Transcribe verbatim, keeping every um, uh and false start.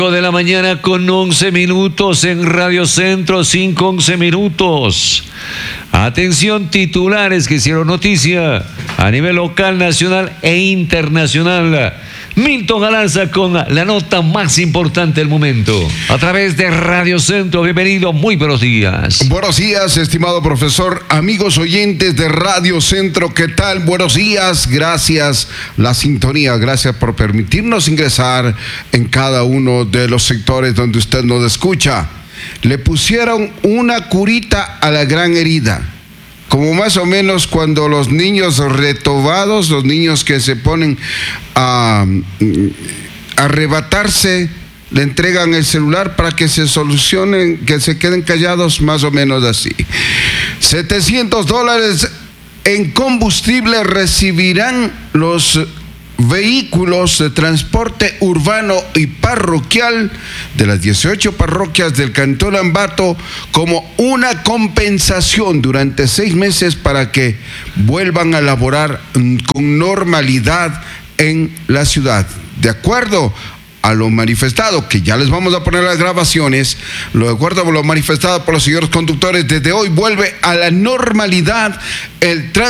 De la mañana con once minutos en Radio Centro, cinco, once minutos. Atención, titulares que hicieron noticia a nivel local, nacional e internacional. Milton Galarza con la nota más importante del momento. A través de Radio Centro, bienvenido, muy buenos días. Buenos días, estimado profesor, amigos oyentes de Radio Centro, ¿qué tal? Buenos días, gracias la sintonía, gracias por permitirnos ingresar en cada uno de los sectores donde usted nos escucha. Le pusieron una curita a la gran herida. Como más o menos cuando los niños retobados, los niños que se ponen a, a arrebatarse, le entregan el celular para que se solucionen, que se queden callados, más o menos así. setecientos dólares en combustible recibirán los vehículos de transporte urbano y parroquial de las dieciocho parroquias del Cantón Ambato como una compensación durante seis meses para que vuelvan a laborar con normalidad en la ciudad. De acuerdo a lo manifestado, que ya les vamos a poner las grabaciones, lo de acuerdo a lo manifestado por los señores conductores, desde hoy vuelve a la normalidad el tránsito